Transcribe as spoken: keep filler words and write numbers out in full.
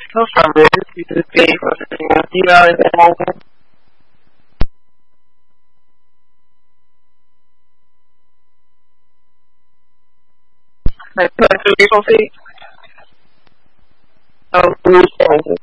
No problem. You just pay for the email at that moment. Like, put a legal fee. Oh, we change it.